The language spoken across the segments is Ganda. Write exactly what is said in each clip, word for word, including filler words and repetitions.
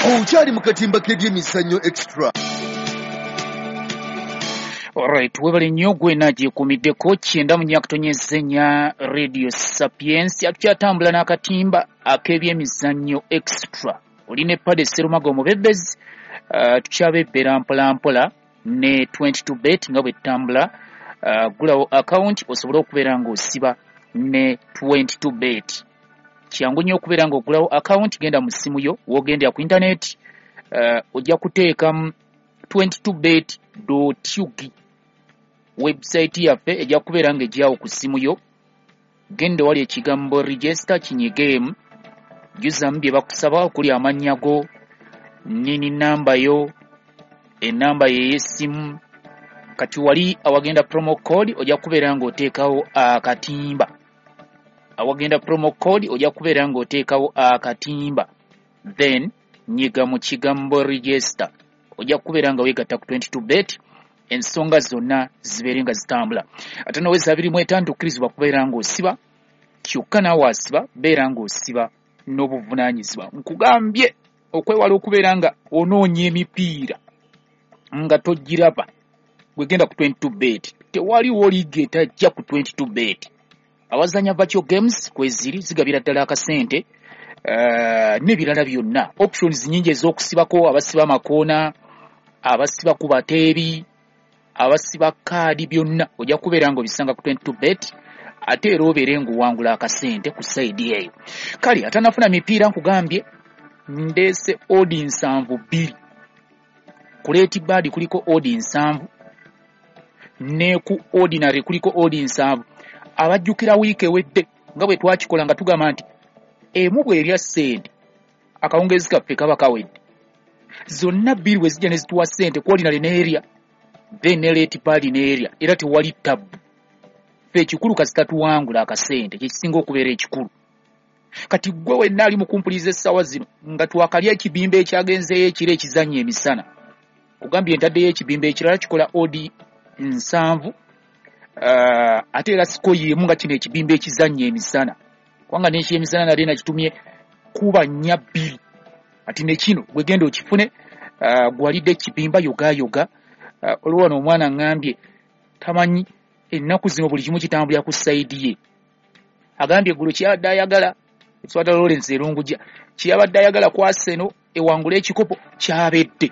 Okyali mu katimba k'ebyemizannyo extra. Alright, webale nnyo gwe nagyekuumiddeko kyenda mu nyakutonnyezenya Radio Sapiens atukyatambula n'akatimba ak'ebyemizannyo extra. Olina epade Sserumaga Omubebezi, uh, tukyabebbera mpola mpola ne twenty-two bet nga bwe ttambula. Uh, gulawo account osobola okubeera ng'osiba ne twenty-two bet. Kyangu nnyo okubeera ng'ogulawo account, genda mu ssimu yo w'ogendera ku internet, uh, ojja kuteekamu twenty-two bet dot u g website yaffe ejja kubeera ng'ejyawo ku ssimu yo. Genda wali ekigambo register kinyigeemu, jjuzamu bye bakusaba okuli amannya go, nini namba yo, enamba ye y'essimu. Kati wali awagenda promo code ojja kubeera ng'oteekawo akatimba. Awagenda promo code ojja kubeera ng'oteekawo akatimba. Then nyiga mu kigambo register. Ojja kubeera nga weegatta ku twenty-two bet, ensonga zonna zibeere nga zitambula. Ate naweza abiri mu etaano tukkirizibwa kubeera ng'osiba, kyokka naawe asiba beera ng'osiba n'obuvunaanyizibwa. Nkugambye okwewala okubeera nga onoonya emipiira nga togiraba gwegenda ku twenty-two bet. Tewaliwo liiga etajja ku twenty-two bet. Abazanya virtual games kweziri zigabira ddala akasente, uh, n'ebirala byonna. Options nnyingi ez'okusibako, abasiba amakoona, abasiba ku bateebi, abasiba kaadi, byonna ojja kubeera ng'obisanga ku twenty-two bet, ate era obeere ng'owangula akasente ku sayidi eyo. Kale atanafuna mipiira nkugambye ndeese odi nsanvu bbiri. Ku Leti Bad kuliko odi nsanvu, ne ku ordinary kuliko odi nsanvu. Abajjukira wiiki ewedde nga bwe twakikola nga tugamba nti emu bw'erya ssente akawungeezi kaffe kaba kawedde. Zonna bbiri bwe zijja ne zituwa ssente ku ordinary n'erya, then ne Leti Bad n'erya, era tewali ttabu. Ffe ekikulu kasita tuwangula akasente, kye kisinga okubeera ekikulu. Kati gwe wenna ali mu kumpuliza essaawa zino nga twakalya ekibimba ekyagenzeeyo ekiro ekizannya emisana. Kugambye entaddeyo ekibimba ekirala kikola odi nsanvu, uh, ate era siko yemu nga kino ekibimba ekizannya emisana. Kubanga n'ekyemisana nali nakitumye kuba nnya bbiri. Ati ne kino gwe genda okifune, uh, gwalidde ekibimba yoga yoga. Uh, olwo wano omwana ngambye tamanyi ennaku zino buli kimu kitambulira ku sayidi ye. Agambye eggulo kyabadde ayagala Swada Lawrence Erunguja, kyabadde ayagala ku Arsenal ewangula ekikopo kyabedde.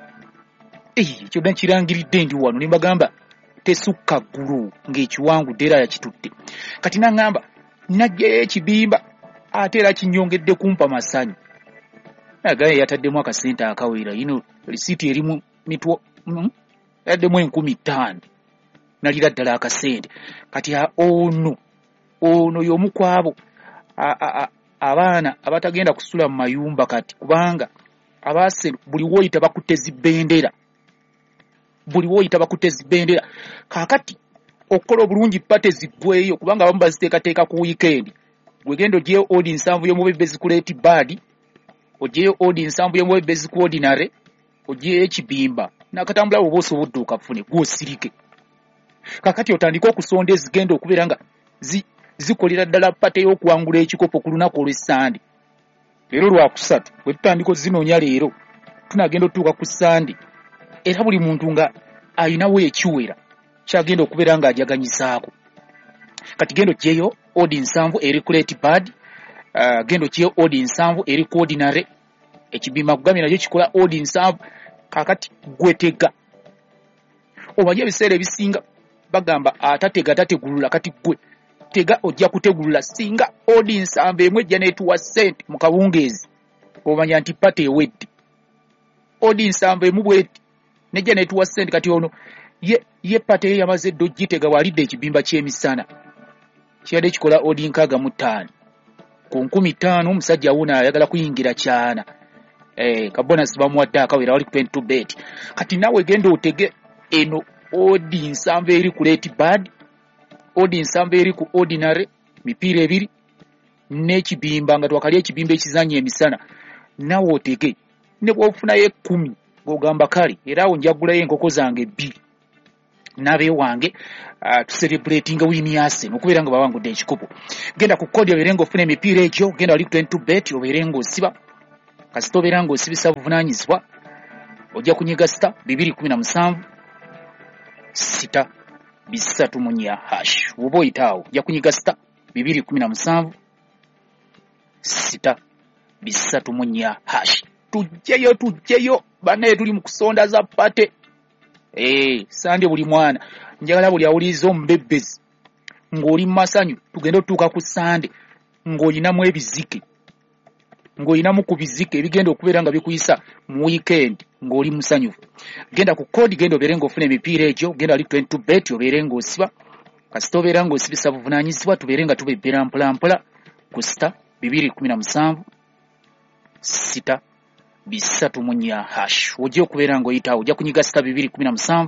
Eh, kyonna kirangiridde ndi wano ne mbagamba tesukka ggulu ng'ekiwangudde era yakitutte. Kati nangamba najjayo ekibimba ate era kinyongedde kumpa masanyu. Nagaye yataddemu akasente akawera, yino risiiti erimu mitwo mm, yaddemu enkumi ttaano. Nalira ddala akasente. Kati ono ono y'omu kwabo abaana abatagenda kusula mu mayumba kati, kubanga abaase buli woyita bakutte zibendera. Buli woyita bakutte zibendera. Kakati okukola obulungi pate ziggweyo, kubanga abamu baziteekateeka ku weekend. Gwegendo gyeyo odi nsanvu y'omubebezi ku Leti Bad, ogyeyo odi nsanvu y'omubebezi ku ordinary, ogyeyo ekibimba. Nakatambula obuuso budduuka fune gw'osirike. Kakati otandika okusonda ezigenda okubeera nga zi zikolera ddala pate y'okuwangula ekikopo ku lunaku olw'Essande. Leero lwakusatu bwe tutandika ozinoonya leero tunagenda otuuka ku Sande, era buli muntu nga ayinawo ekiwera kyagenda okubeera ng'ajaganyisaako. Kati gendo gyeyo odi nsanvu eri ku Leti Bad, uh, gendo gyeyo odi nsanvu eri ku ordinary, ekibimba kugambye nakyo kikola odi nsanvu. Kakati gwetega obaye ebiseera ebisinga bagamba atatega tategulula. Kati gwe tega ojja kutegulula singa odi nsanvu emu ejja n'etuwa ssente mu kawungeezi, omanya nti pate ewedde. Odi nsanvu emu bweti nejja n'etuwa ssente, kati ono ye, ye pate ye yamaze ddo gitega walidde ekibimba ky'emisana. Kiyadde kikola odi nkaaga mu ttaano. Ku nkumi ttaano omusajja wuuna ayagala kuyingira kyana. Eh, kabonasi bamuwadde akawera wali ku twenty-two bet. Kati nawe genda otege eno odi nsanvu eri ku Leti Bad, odi nsanvu eri ku ordinary, mipiira ebiri n'ekibimba nga twakalya ekibimba ekizannya emisana. Nawe otege ne bw'ofunayo ekkumi ng'ogamba kale era awo njagulayo enkoko zange bbiri nabe wange, uh, tucelebratinga wini Arsenal okubeera nga bawangudde ekikopo. Genda ku kodi obeere ng'ofuna emipiira egyo, genda wali ku twenty-two bet obeere ng'osiba. kasita obeera ng'osibisa buvunaanyizibwa ojja kunyiga sita bibiri kumi na musanvu sita bisatu mu nnya hash. Woba oyitaawo ojja kunyiga sita bibiri kumi na musanvu sita bisatu mu nnya hash. Tujjeyo tujjeyo banaye, tuli mu kusonda za pate. Eh, sande buli mwana njagala buli awuliriza omubebbezi ng'oli mu masanyu tugenda otuuka ku sande ng'olinamu ebizike, ng'olinamu ku bizike ebigenda okubeera nga bikuyisa mu weekend ng'oli musanyufu. Genda ku kodi, genda obeere ng'ofuna emipiira egyo, genda ali twenty bet obeere ng'osiba. Kasita obeera ng'osibisa buvunaanyizibwa tubeere nga tubebbera mpola mpola ku sita bibiri kumi na musanvu sita bisatu mu nnya hash. Ojja okubeera ng'oyitaawo ojja kunyiga sita bibiri kumi na musanvu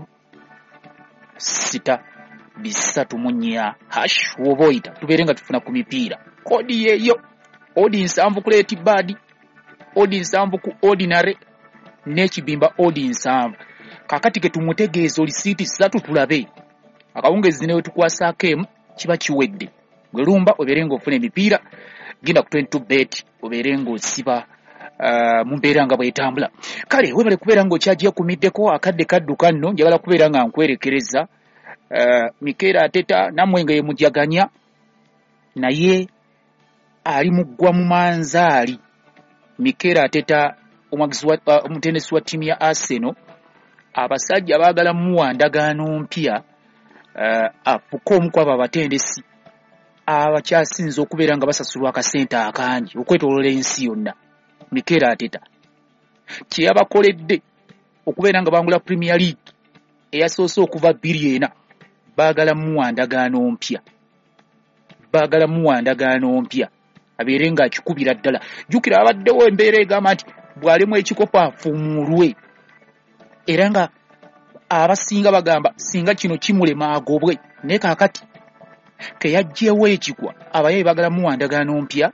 sita bisatu mu nnya hash. Woba oyita tubeere nga tufuna ku mipiira. Kodi yeeyo odi nsanvu ku leti badi, odi nsanvu ku ordinary, n'ekibimba odi nsanvu. Kakati ke tumutegeeza oli siiti ssatu tulabe akawungezi ne tukwasaako emu kiba kiwedde. Gwe lumba obeere ng'ofuna emipiira, genda ku twenty bet obeere ng'osiba uh, mu mbeera nga bwetambula. Kale webale kubeera ng'okyajja kumiddeko akadde kadduka nno, njagala kubeera nga nkwerekereza uh, Mikel Arteta nammwe nga ye mujaganya naye ali muggwa mu manzaali. Mikel Arteta omwagizi wa uh, omutendesi wa ttiimu ya Arsenal, abasajja baagala muwa ndagaano mpya uh, afuka omu ku abo abatendesi abakyasinza okubeera nga basasulwa akasente akangi okwetooloola ensi yonna. Mikel Arteta kye yabakoledde okubeera nga bangula Premier League eyasoose okuva bbiri ena, baagala muwa ndagaano mpya, baagala muwa ndagaano mpya abeere nga akikubira ddala. Jjukira abaddewo embeera egamba nti bw'alemu ekikopo afuumulwe, era nga abasinga bagamba singa kino kimulema agobwe. Naye kaakati ke yajjeewo ekigwa abaye baagala muwa ndagaano mpya,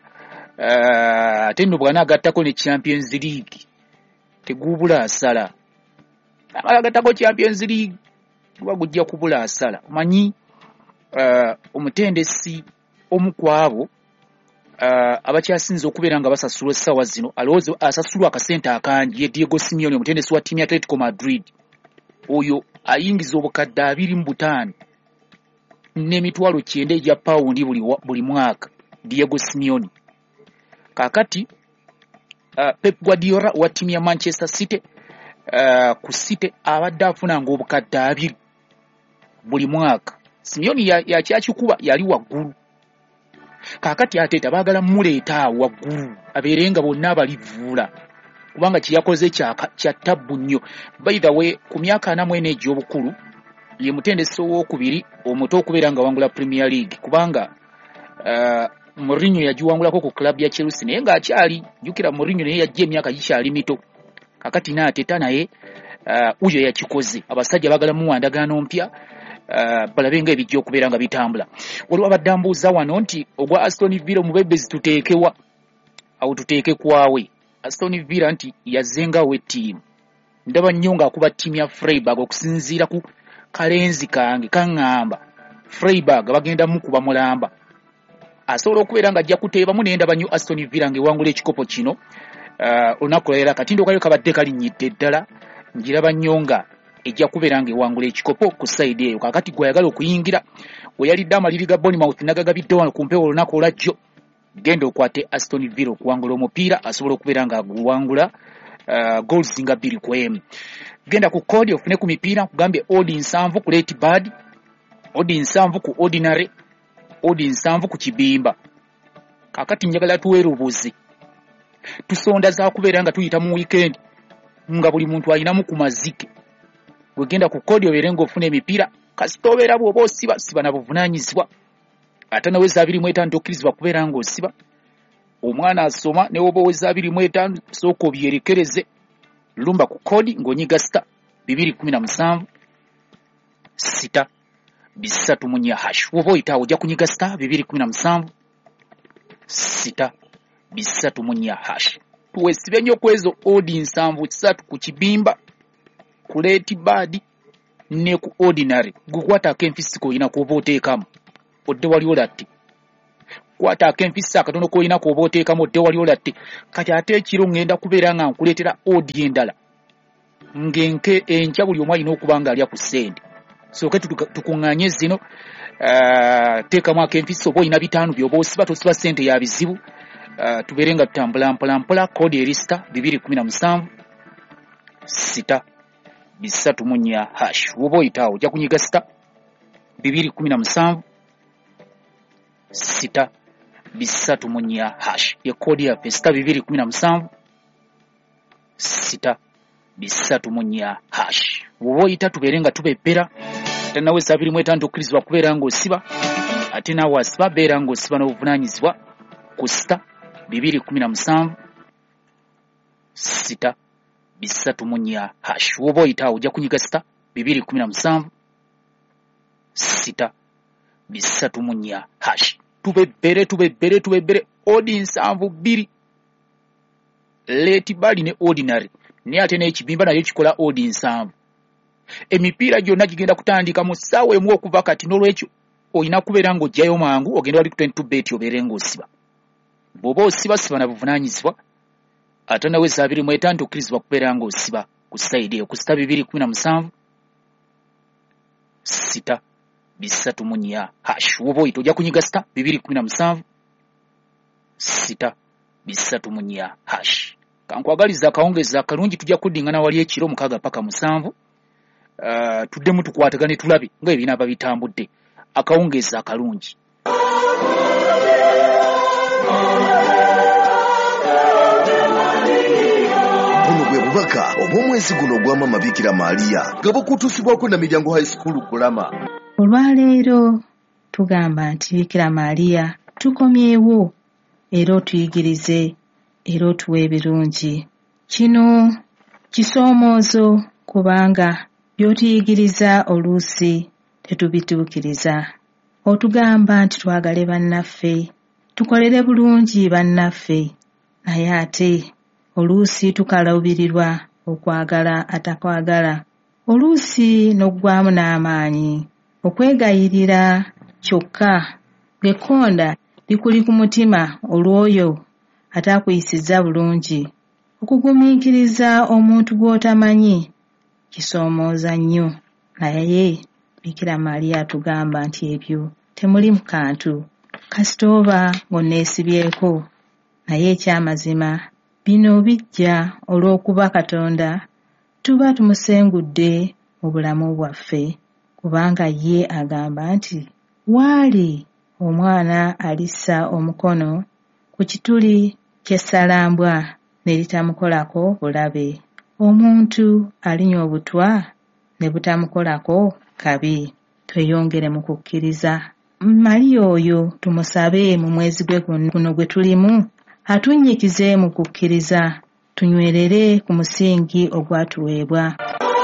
ate nno bw'anaagattako ne Champions League teguubula asala. Agattako Champions League guba gujja kubula asala. Manyi uh, omutendesi omu ku abo Uh, abakyasinza okubeera nga basasulwa essaawa zino alowooza asasulwa akasente akangi ye Diego Simeone, omutendesi wa ttiimu ya Atletico Madrid. Oyo ayingiza obukadde abiri mu butaano n'emitwalo kyenda egya pawundi buli, buli mwaka. Diego Simeone. Kaakati uh, Pep Guardiola wa ttiimu ya Manchester City uh, ku City abadde afunanga obukadde abiri buli mwaka. Simeone yakyakikuba ya yali waggulu. Kaakati Arteta baagala muleeta waggulu abeere nga bonna abalivuula, kubanga kye yakoze kya ttabbu nnyo. By the way, ku myaka ana mu ena egy'obukulu ye mutendesi owookubiri omuto okubeera nga wangula Premier League, kubanga uh, Mourinho yagiwangulako ku club ya Chelsea naye ng'akyali. Jjukira Mourinho naye yajja emyaka gikyali mito. Kaakati n'Arteta naye uh, uyo yakikoze. Abasajja baagala muwa ndagaano mpya Uh, balabe nga ebijja okubeera nga bitambula. Waliwo abadde mbuuza wano nti ogwa Aston Villa omubebbezi tuteekewa awo tuteeke kwawe. Aston Villa nti yazzengawo ettiimu, ndaba nnyo ng'akuba ttiimu ya Freiburg okusinziira ku kalenzi kange kaŋŋamba Freiburg bagenda mukuba mulamba. Asobola okubeera nga ajja kuteebamu naye ndaba nnyo Aston Villa ng'ewangula ekikopo kino uh, olunaku lwaleero. Katindo kayo kabadde kalinyidde ddala, njiraba nnyo nga ejja kubeera ng'ewangula ekikopo ku sayidi eyo. Kaakati gw'ayagala okuyingira we yalidde amaliri ga Bournemouth nagagabidde wano ku mpewo olunaku olwajjo, genda okwate Aston Villa okuwangula omupiira asobola okubeera ng'aguwangula uh, goals nga bbiri ku emu. Genda ku kodi ofune ku mipiira kugambye odi nsanvu ku leti bad, odi nsanvu ku ordinary, odi nsanvu ku kibimba. Kaakati njagala tuweeroboze tusonda za kubeera nga tuyita mu weekend nga buli muntu alinamu ku mazike. Wegenda ku kodi obeere ng'ofuna emipiira, kasita obeera bw'oba osiba siba na buvunaanyizibwa. Ate naweza abiri mu etaano tokkirizibwa kubeera ng'osiba. Omwana asoma ne woba oweza abiri mu etaano sooka obyerekereze. Lumba ku kodi ng'onyiga sita bibiri kumi na musanvu sita bisatu mu nnya hash. Woba oyitaawo ojja kunyiga sita bibiri kumi na musanvu sita bisatu mu nnya hash. Tuweesibe nnyo ku ezo odi nsanvu ssatu ku kibimba, ku leti bad ne ku ordinary. Gukwatako enfisiko olina kuba oteekamu odde wali olatte kwata akempisa akatono koyina ko oboteeka mu wali olatte kati ate ekiro ngenda kubeera nga nkuleetera odi endala ng'enke enkya buli omu alina okuba nga alya ku ssente sooke tukuŋŋaanye zino uh, teekamu akempisa oba olina bitaano byoba osiba tosiba ssente ya bizibu uh, tubeere nga tutambula mpola mpola kodi erisita bibiri kumi na musanvu sita bisatu mu nnya hash woba oyitaawo ojja kunyiga sita bibiri kumi na musanvu sita bisatu mu nnya hash ye kodi yaffe sita bibiri kumi na musanvu sita bisatu mu nnya hash woba oyita tubeere nga tubebbera ate nawe sabiri mu etaano tukkirizibwa kubeera ng'osiba ate naawe asiba beera ng'osiba n'obuvunaanyizibwa ku sita bibiri kumi na musanvu sita bisatu mu nnya hash woba oyitaawo ojja kunyiga sita bibiri kumi na musanvu sita bisatu mu nnya hash tubebbere tubebbere tubebbere odi nsanvu bbiri leti bali ne ordinary naye ate n'ekibimba nayo kikola odi nsanvu emipiira gyonna gigenda kutandika mu ssaawa emu okuva kati n'olwekyo olina kubeera ng'ojjayo mangu ogenda wali ku twenty-two bet obeere ng'osiba bw'oba osiba siba na buvunaanyizibwa ate nawe saabiri mu etaano tukkirizibwa kubeera ng'osiba ku sayidi eyo ku sita bibiri kumi na musanvu sita bisatu mu nnya hash woba oyita ojja kunyiga sita bibiri kumi na musanvu sita bisatu mu nnya hash kankwagaliza akawungeza akalungi tujja kuddingana wali ekiro mukaaga paka musanvu uh, tuddemu tukwatagane tulabe ng'ebinaaba bitambudde akawungeza akalungi buno bwe bubaka obw'omwezi guno ogw'amama Bikira Maria nga bukutuusibwako na Miryango High School Kulama. Olwaleero tugamba nti Bikira Maria tukomyewo era otuyigirize era otuwe ebirungi. Kino kisoomoozo kubanga by'otuyigiriza oluusi tetubituukiriza. Otugamba nti twagale bannaffe, tukolere bulungi bannaffe, naye ate oluusi tukaluubirirwa okwagala atakwagala, oluusi n'oggwaamu n'amaanyi okwegayirira kyokka ng'ekkonda likuli ku mutima olw'oyo ataakuyisizza bulungi. Okugumiikiriza omuntu gw'otamanyi kisoomooza nnyo, naye Bikira Maria atugamba nti ebyo temuli mu kantu kasita oba ng'onneesibyeko, naye ekyamazima bino bijja olw'okuba Katonda tuba tumusengudde mu bulamu bwaffe, kubanga ye agamba nti waali omwana alissa omukono ku kituli ky'essalambwa ne litamukolako bulabe, omuntu alinya obutwa ne butamukolako kabi. Tweyongere mu kukkiriza. Maria oyo tumusabe mu mwezi gwe guno gwe tulimu atunnyikize mu kukkiriza, tunywerere ku musingi ogwatuweebwa.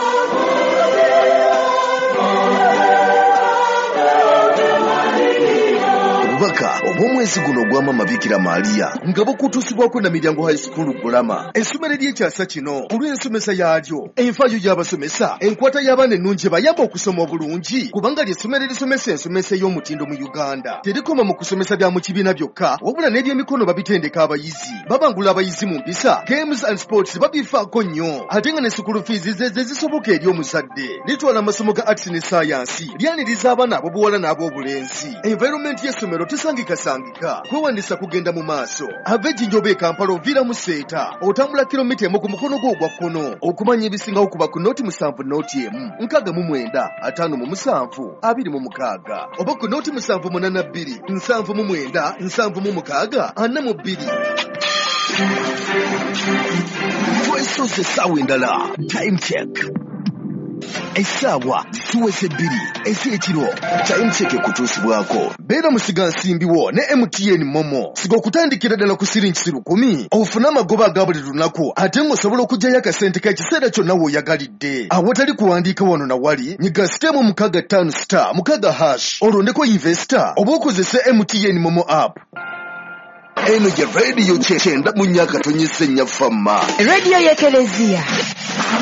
Obubaka obw'omwezi guno ogw'amama Bikira Maria nga bukutuusibwako na Miryango High School Kulama. Essomero ly'ekyasa kino olw'ensomesa yaalyo, enfaayo y'abasomesa, enkwata y'abaana ennungi bayamba okusoma obulungi, kubanga ly'essomero erisomesa ensomesa ey'omutindo mu Uganda. Terikoma mu kusomesa bya mu kibiina byokka, wabula n'ebyemikono babitendeka abayizi, babangula abayizi mu mpisa, games and sports babifaako nnyo, ate nga ne school fees ze zisoboka eri omuzadde. Litwala amasomo ga arts ne science, lyaniriza abaana ab'obuwala n'ab'obulenzi. Environment y'essomero tesangikasangika, kwewandisa kugenda mu maaso. Ava Ejjinjoba e Kampala oviira mu Seeta, otambula kilomita emu ku mukono gwo ogwa kkono. Okumanya ebisingawo kuba ku nooti musanvu nooti emu, nkaaga mu mwenda, ataano mu musanvu, abiri mu mukaaga. Oba ku nooti musanvu munaana bbiri, nsanvu mu mwenda, nsanvu mu mukaaga, ana mu bbiri. Twesoze essaawa endala, time check. Essaawa zituweze bbiri ez'ekiro, time check ekutuusibwako. Beera musiga nsimbiwo ne M T N Momo. Siga okutandikira ddala ku siringi lukumi, ofune amagoba aga buli lunaku, ate ng'osobola okuggyayo akasente k'ekiseera kyonna w'oyagalidde. Awatali kuwandiika wano na wali, nyiga sitemu mukaaga ttaano star mukaaga hash, olondeko investor oba okozese M T N Momo app. Eno ye radio kyenda mu nnya katonnyesa ennya famma. Radio y'Eklezia.